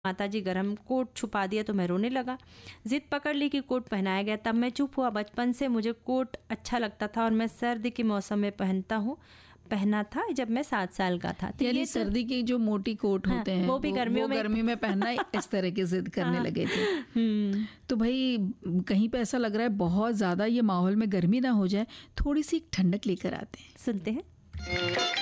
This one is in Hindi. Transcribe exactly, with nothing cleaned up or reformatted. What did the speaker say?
माताजी गरम कोट छुपा दिया तो मैं रोने लगा। जिद पकड़ ली कि कोट पहनाया गया, तब मैं चुप हुआ। बचपन से मुझे कोट अच्छा लगता था और मैं सर्दी के मौसम में पहनता हूँ पहना था जब मैं सात साल का था। तो यानी सर्दी के जो मोटी कोट हाँ, होते हैं वो भी गर्मियों में गर्मी में पहनना इस तरह की जिद करने हाँ, लगे थे। तो भाई कहीं पे ऐसा लग रहा है बहुत ज़्यादा ये माहौल में गर्मी ना हो जाए, थोड़ी सी ठंडक लेकर आते हैं, सुनते हैं।